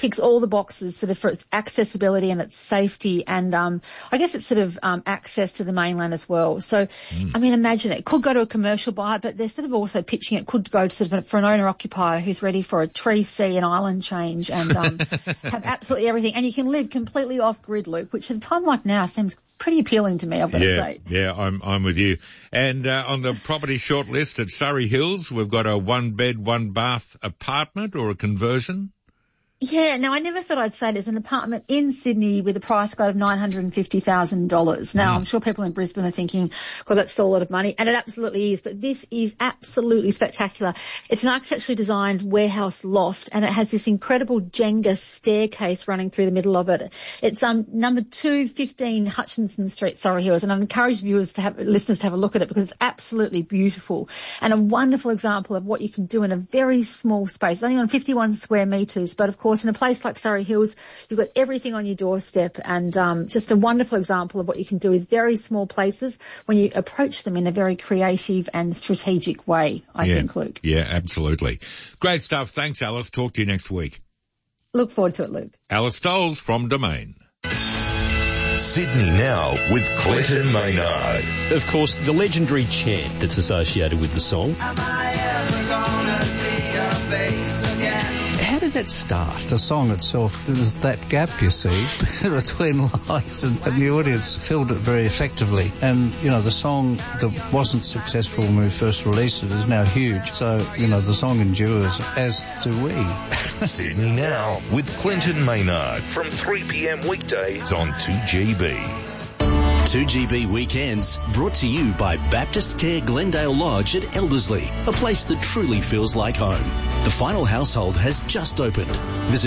ticks all the boxes sort of for its accessibility and its safety and I guess it's sort of access to the mainland as well. So, I mean, imagine it could go to a commercial buyer, but they're sort of also pitching it could go to sort of for an owner-occupier who's ready for a tree, sea and island change and have absolutely everything. And you can live completely off-grid, Luke, which at a time like now seems pretty appealing to me, I've got to say. Yeah, I'm with you. And on the property shortlist at Surrey Hills, we've got a one-bed, one-bath apartment or a conversion. Yeah, now I never thought I'd say there's an apartment in Sydney with a price guide of $950,000. Now, I'm sure people in Brisbane are thinking, God, that's still a lot of money, and it absolutely is, but this is absolutely spectacular. It's an architecturally designed warehouse loft, and it has this incredible Jenga staircase running through the middle of it. It's number 215 Hutchinson Street, Surrey Hills, and I encourage listeners to have a look at it because it's absolutely beautiful and a wonderful example of what you can do in a very small space. It's only on 51 square metres, but of course, in a place like Surrey Hills, you've got everything on your doorstep and just a wonderful example of what you can do with very small places when you approach them in a very creative and strategic way, I think, Luke. Yeah, absolutely. Great stuff. Thanks, Alice. Talk to you next week. Look forward to it, Luke. Alice Stoles from Domain. Sydney Now with Clinton Maynard. Of course, the legendary chant that's associated with the song. Am I ever gonna see your face again? How did that start? The song itself, there's that gap, you see, between lines and the audience filled it very effectively. And, you know, the song that wasn't successful when we first released it is now huge. So, you know, the song endures, as do we. Sydney Now with Clinton Maynard from 3 p.m. weekdays on 2GB. 2GB Weekends, brought to you by Baptist Care Glendale Lodge at Elderslie, a place that truly feels like home. The final household has just opened. Visit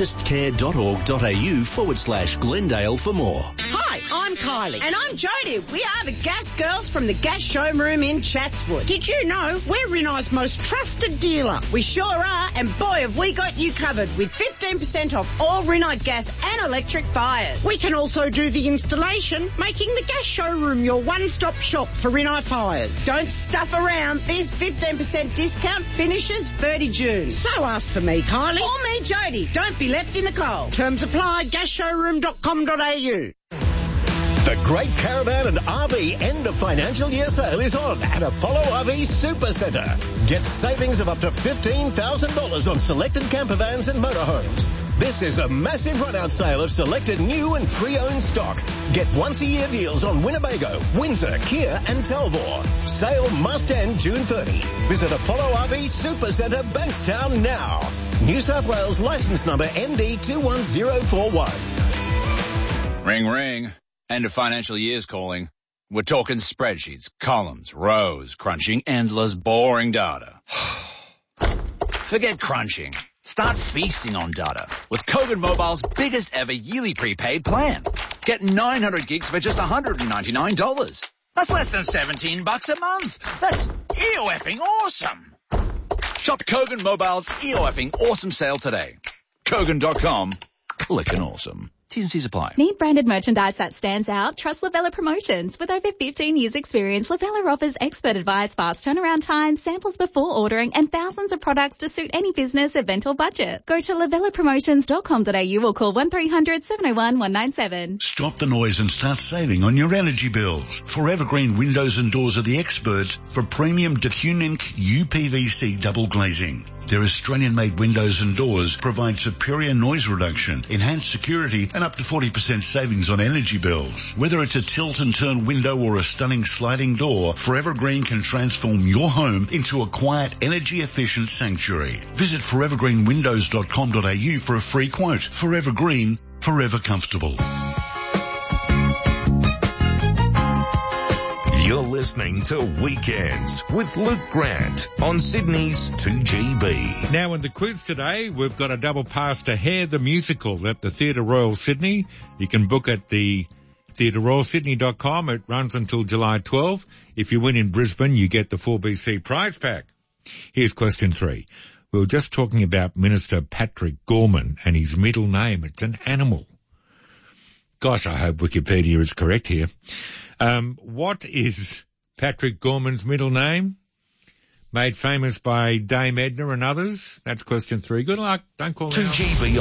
baptistcare.org.au/Glendale for more. Hi, I'm Kylie. And I'm Jodie. We are the Gas Girls from the Gas Showroom in Chatswood. Did you know we're Rinnai's most trusted dealer? We sure are, and boy have we got you covered with 15% off all Rinnai gas and electric fires. We can also do the installation, making the Gas Showroom your one-stop shop for Rinnai fires. Don't stuff around. This 15% discount finishes 30 June. So ask for me, Kylie, or me, Jodie. Don't be left in the cold. Terms apply, gasshowroom.com.au. The Great Caravan and RV end of financial year sale is on at Apollo RV Supercentre. Get savings of up to $15,000 on selected camper vans and motorhomes. This is a massive run-out sale of selected new and pre-owned stock. Get once-a-year deals on Winnebago, Windsor, Kia and Talbot. Sale must end June 30. Visit Apollo RV Supercentre, Bankstown now. New South Wales licence number MD21041. Ring, ring. End of financial year's calling. We're talking spreadsheets, columns, rows, crunching endless, boring data. Forget crunching. Start feasting on data with Kogan Mobile's biggest ever yearly prepaid plan. Get 900 gigs for just $199. That's less than $17 a month. That's EOFing awesome. Shop Kogan Mobile's EOFing awesome sale today. Kogan.com. Clickin' awesome. T&Cs apply. Need branded merchandise that stands out? Trust Lavella Promotions. With over 15 years experience, Lavella offers expert advice, fast turnaround time, samples before ordering, and thousands of products to suit any business, event or budget. Go to lavellapromotions.com.au or call 1300 701 197. Stop the noise and start saving on your energy bills. Forever Green Windows and Doors are the experts for premium DeCunink UPVC double glazing. Their Australian-made windows and doors provide superior noise reduction, enhanced security, and up to 40% savings on energy bills. Whether it's a tilt and turn window or a stunning sliding door, Forever Green can transform your home into a quiet, energy-efficient sanctuary. Visit forevergreenwindows.com.au for a free quote. Forever Green, forever comfortable. You're listening to Weekends with Luke Grant on Sydney's 2GB. Now in the quiz today, we've got a double pass to Hair the Musical at the Theatre Royal Sydney. You can book at the theatreroyalsydney.com. It runs until July 12. If you win in Brisbane, you get the 4BC prize pack. Here's question 3. We were just talking about Minister Patrick Gorman and his middle name. It's an animal. Gosh, I hope Wikipedia is correct here. What is Patrick Gorman's middle name? Made famous by Dame Edna and others? That's question 3. Good luck. Don't call me. 2GB